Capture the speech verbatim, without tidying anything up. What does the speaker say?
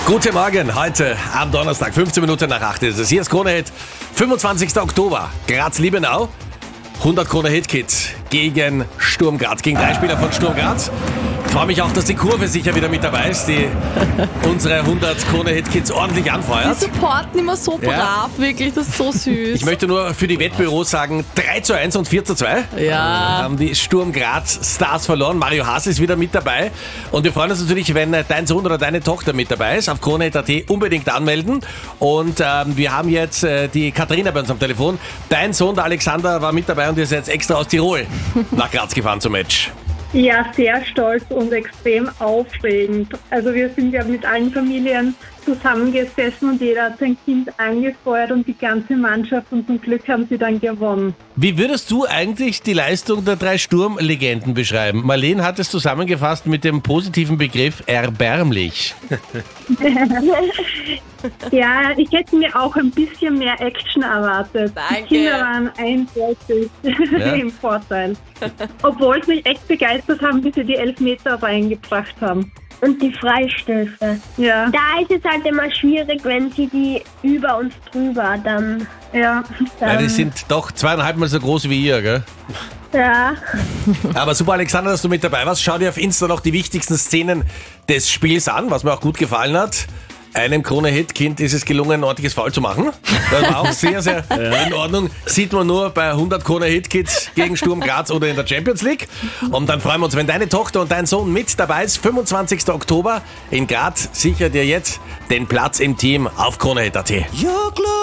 Guten Morgen, heute am Donnerstag, fünfzehn Minuten nach acht ist es. Hier ist Krone-Hit, fünfundzwanzigster Oktober, Graz-Liebenau. hundert Krone-Hit-Kit gegen Sturm Graz, gegen drei Spieler von Sturm Graz. Ich freue mich auch, dass die Kurve sicher wieder mit dabei ist, die unsere hundert Krone-Hit-Kits ordentlich anfeuert. Die supporten immer so brav, Ja. wirklich, das ist so süß. Ich möchte nur für die Wettbüros sagen, drei zu eins und vier zu zwei. Ja. Haben die Sturm Graz Stars verloren. Mario Haas ist wieder mit dabei. Und wir freuen uns natürlich, wenn dein Sohn oder deine Tochter mit dabei ist. Auf Krone Hit Punkt at unbedingt anmelden. Und ähm, wir haben jetzt äh, die Katharina bei uns am Telefon. Dein Sohn, der Alexander, war mit dabei und ist jetzt extra aus Tirol nach Graz gefahren zum Match. Ja, sehr stolz und extrem aufregend. Also wir sind ja mit allen Familien zusammengesessen und jeder hat sein Kind angefeuert und die ganze Mannschaft, und zum Glück haben sie dann gewonnen. Wie würdest du eigentlich die Leistung der drei Sturmlegenden beschreiben? Marlene hat es zusammengefasst mit dem positiven Begriff erbärmlich. Ja, ich hätte mir auch ein bisschen mehr Action erwartet. Danke. Die Kinder waren eindeutig Ja. im Vorteil. Obwohl es mich echt begeistert haben, bis sie die Elfmeter reingebracht haben. Und die Freistöße. Ja, Da ist es halt immer schwierig, wenn sie die über uns drüber dann. ja. Weil die sind doch zweieinhalb Mal so groß wie ihr, gell? Ja. Aber super, Alexander, dass du mit dabei warst. Schau dir auf Insta noch die wichtigsten Szenen des Spiels an, was mir auch gut gefallen hat. Einem Krone-Hit-Kind ist es gelungen, ein ordentliches Foul zu machen. Das war auch sehr, sehr in Ordnung. Sieht man nur bei hundert Krone-Hit-Kids gegen Sturm Graz oder in der Champions League. Und dann freuen wir uns, wenn deine Tochter und dein Sohn mit dabei ist. fünfundzwanzigster Oktober in Graz. Sicher dir jetzt den Platz im Team auf Krone Hit Punkt at.